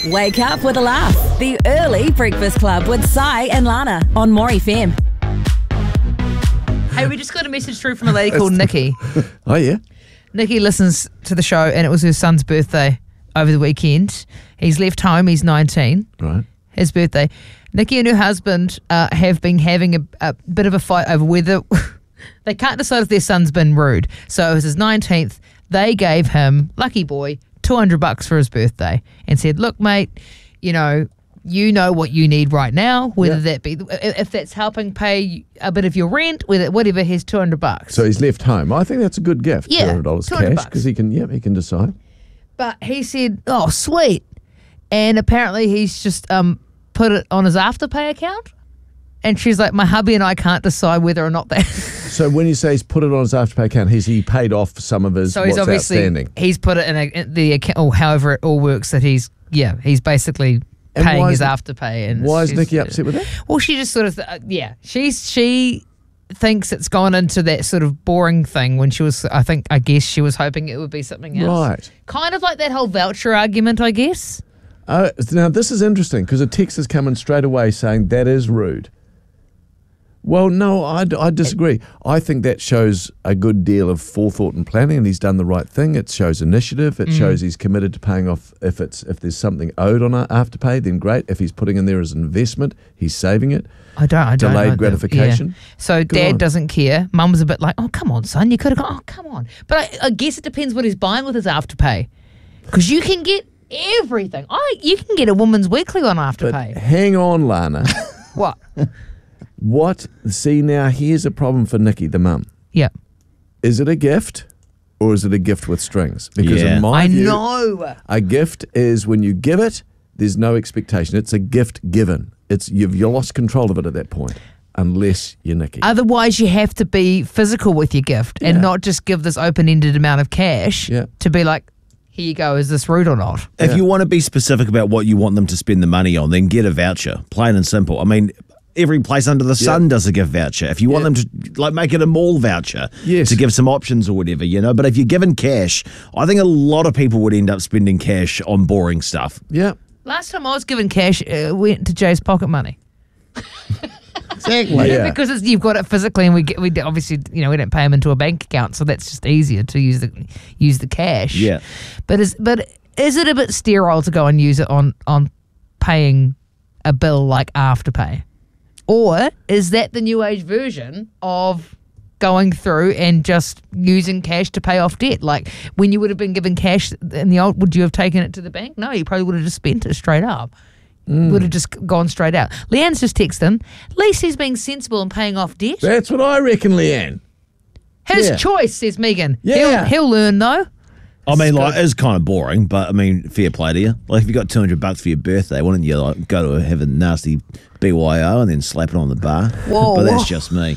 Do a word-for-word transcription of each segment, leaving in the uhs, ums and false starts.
Wake up with a laugh. The Early Breakfast Club with Sai and Lana on More F M. Hey, we just got a message through from a lady called Nikki. Oh, yeah? Nikki listens to the show and it was her son's birthday over the weekend. He's left home. He's nineteen. Right. His birthday. Nikki and her husband uh, have been having a, a bit of a fight over whether they can't decide if their son's been rude. So it was his nineteenth. They gave him, lucky boy, two hundred bucks for his birthday and said, look, mate, you know, you know what you need right now, whether Yeah. that be, if that's helping pay a bit of your rent, whether whatever, here's two hundred bucks. So he's left home. I think that's a good gift. Yeah, two hundred dollars two hundred cash, bucks. because he can, yeah, he can decide. But he said, oh, sweet. And apparently he's just um, put it on his Afterpay account. And she's like, my hubby and I can't decide whether or not that. So when you say he's put it on his Afterpay account, has he paid off some of his So he's what's obviously, outstanding? he's put it in, a, in the account, or however it all works, that he's, yeah, he's basically And paying why his is- Afterpay. And Why is she's- Nikki upset with that? Well, she just sort of, uh, yeah, she's, she thinks it's gone into that sort of boring thing when she was, I think, I guess she was hoping it would be something else. Right. Kind of like that whole voucher argument, I guess. Uh, now, this is interesting because a text has come in straight away saying that is rude. Well, no, I, I disagree. I think that shows a good deal of forethought and planning, and he's done the right thing. It shows initiative. It Mm. shows he's committed to paying off. If it's if there's something owed on Afterpay, then great. If he's putting in there as an investment, he's saving it. I don't, I don't Delayed know the- gratification. yeah. So Good dad on. doesn't care. Mum's a bit like, oh, come on, son. You could have gone, oh, come on. But I, I guess it depends what he's buying with his Afterpay. Because you can get everything. I You can get a woman's weekly on But Afterpay. hang on, Lana. What? What? See, now here's a problem for Nikki, the mum. Yeah. Is it a gift or is it a gift with strings? Because Yeah. in my I view, know. a gift is when you give it, there's no expectation. It's a gift given. It's you've you lost control of it at that point, unless you're Nikki. Otherwise, you have to be physical with your gift and Yeah. not just give this open-ended amount of cash Yeah. to be like, here you go, is this rude or not? If Yeah. you want to be specific about what you want them to spend the money on, then get a voucher, plain and simple. I mean, every place under the sun Yeah. does a gift voucher. If you want Yeah. them to, like, make it a mall voucher Yes. to give some options or whatever, you know. But if you're given cash, I think a lot of people would end up spending cash on boring stuff. yeah. Last time I was given cash, uh, went to Jay's pocket money. Exactly. Yeah. Because it's, you've got it physically, and we get, we obviously, you know, we don't pay them into a bank account, so that's just easier to use the use the cash. Yeah. But is but is it a bit sterile to go and use it on on paying a bill like Afterpay, or is that the new age version of going through and just using cash to pay off debt? Like when you would have been given cash in the old, would you have taken it to the bank? No, you probably would have just spent it straight up. Would have just gone straight out. Leanne's just texted him. At least he's being sensible and paying off debt. That's what I reckon, Leanne. His Yeah. choice, says Megan. Yeah. He'll, he'll learn though. I mean, like, it's kind of boring, but I mean, fair play to you. Like, if you got two hundred bucks for your birthday, why don't you like go to have a nasty B Y O and then slap it on the bar? Whoa, but whoa. that's just me.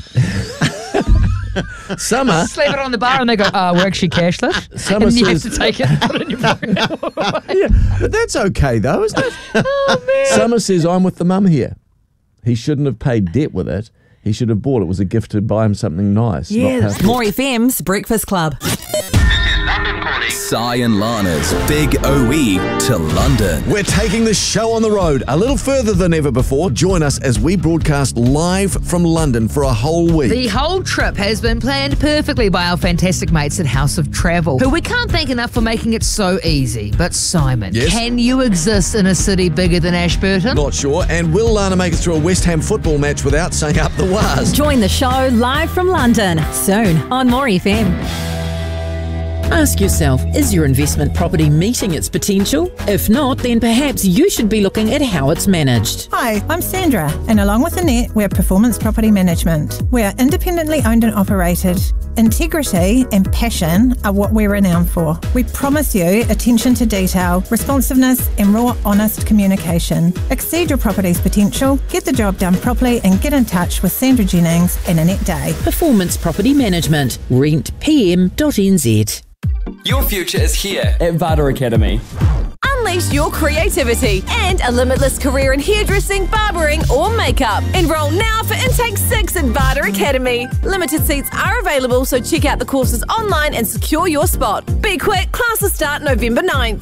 Summer. Slap it on the bar and they go, oh, we're actually cashless. Summer and you says- have to take it and put it in your pocket. Yeah, but that's okay though, isn't it? Oh, man. Summer says I'm with the mum here. He shouldn't have paid debt with it. He should have bought it. It was a gift to buy him something nice. not Yes. pay- More F M's Breakfast Club. Sai and Lana's Big O E to London. We're taking the show on the road a little further than ever before. Join us as we broadcast live from London for a whole week. The whole trip has been planned perfectly by our fantastic mates at House of Travel, who we can't thank enough for making it so easy. But Simon, Yes? can you exist in a city bigger than Ashburton? Not sure. And will Lana make it through a West Ham football match without saying up the waz? Join the show live from London soon on More F M. Ask yourself, is your investment property meeting its potential? If not, then perhaps you should be looking at how it's managed. Hi, I'm Sandra, and along with Annette, we're Performance Property Management. We are independently owned and operated. Integrity and passion are what we're renowned for. We promise you attention to detail, responsiveness, and raw, honest communication. Exceed your property's potential, get the job done properly, and get in touch with Sandra Jennings and Annette Day. Performance Property Management. rent p m dot n z. Your future is here at Vada Academy. Unleash your creativity and a limitless career in hairdressing, barbering or makeup. Enroll now for Intake six at Vada Academy. Limited seats are available, so check out the courses online and secure your spot. Be quick, classes start November ninth.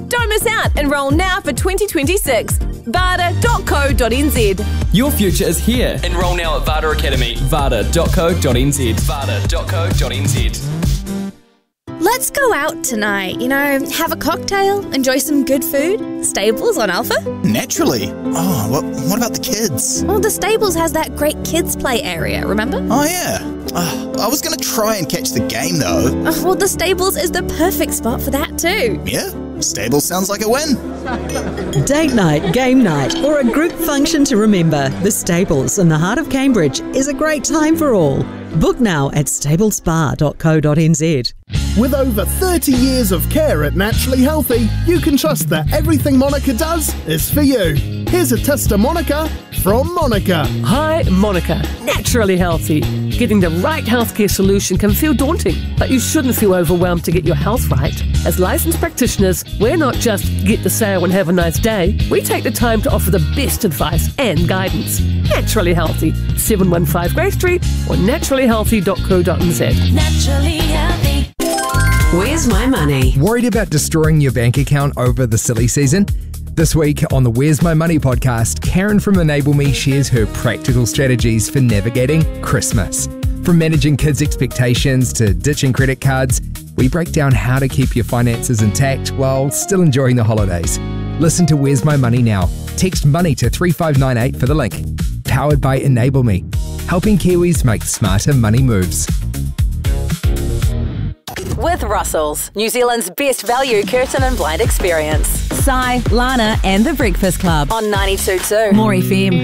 Don't miss out. Enrol now for twenty twenty-six. vada dot co dot n z. Your future is here. Enrol now at Vada Academy. vada dot co dot n z. vada dot co dot n z. Let's go out tonight, you know, have a cocktail, enjoy some good food. Stables on Alpha? Naturally. Oh, what, what about the kids? Well, the Stables has that great kids play area, remember? Oh, yeah. Uh, I was going to try and catch the game, though. Oh, well, the Stables is the perfect spot for that, too. Yeah, Stables sounds like a win. Date night, game night, or a group function to remember, the Stables in the heart of Cambridge is a great time for all. Book now at stables spa dot co dot n z. With over thirty years of care at Naturally Healthy, you can trust that everything Monica does is for you. Here's a test to Monica from Monica. Hi, Monica. Naturally Healthy. Getting the right healthcare solution can feel daunting, but you shouldn't feel overwhelmed to get your health right. As licensed practitioners, we're not just get the sale and have a nice day. We take the time to offer the best advice and guidance. Naturally Healthy. seven one five Grey Street or naturally healthy dot co dot n z. Naturally Healthy. Where's my money? Worried about destroying your bank account over the silly season? This week on the Where's My Money podcast, Karen from Enable Me shares her practical strategies for navigating Christmas. From managing kids' expectations to ditching credit cards, we break down how to keep your finances intact while still enjoying the holidays. Listen to Where's My Money now. Text MONEY to three five nine eight for the link. Powered by Enable Me, helping Kiwis make smarter money moves. With Russell's, New Zealand's best value curtain and blind experience. Si, Lana and The Breakfast Club On ninety-two point two. More F M.